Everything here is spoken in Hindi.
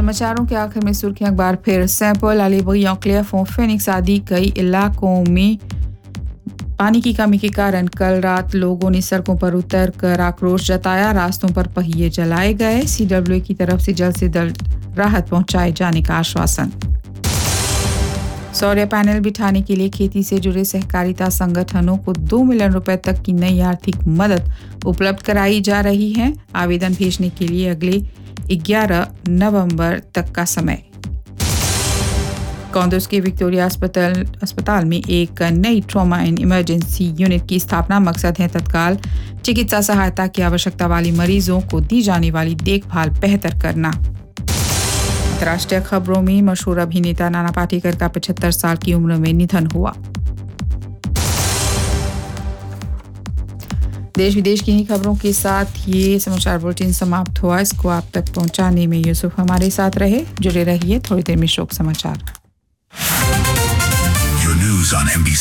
समाचारों के आखिर में सुर्खियां एक बार फिर सैंपल अलीब्रियन क्लियरफों फिनिक्स आदि कई इलाकों में पानी की कमी के कारण कल रात लोगों ने सड़कों पर उतर कर आक्रोश जताया। रास्तों पर पहिए जलाए गए। सीडब्ल्यू की तरफ से जल्द से जल्द राहत पहुंचाए जाने का आश्वासन। सौर पैनल बिठाने के लिए खेती से जुड़े सहकारिता संगठनों को 2 मिलियन रुपए तक की नई आर्थिक मदद उपलब्ध कराई जा रही है। आवेदन भेजने के लिए अगले 11 नवंबर तक का समय। कॉन्डोज के विक्टोरिया अस्पताल में एक नई ट्रॉमा एंड इमरजेंसी यूनिट की स्थापना। मकसद है तत्काल चिकित्सा सहायता की आवश्यकता वाली मरीजों को दी जाने वाली देखभाल बेहतर करना। अंतर्राष्ट्रीय खबरों में मशहूर अभिनेता नाना पाटेकर का 75 साल की उम्र में निधन हुआ। देश विदेश की ही खबरों के साथ ये समाचार बुलेटिन समाप्त हुआ। इसको आप तक पहुंचाने में यूसुफ हमारे साथ रहे। जुड़े रहिए, थोड़ी देर में शोक समाचार।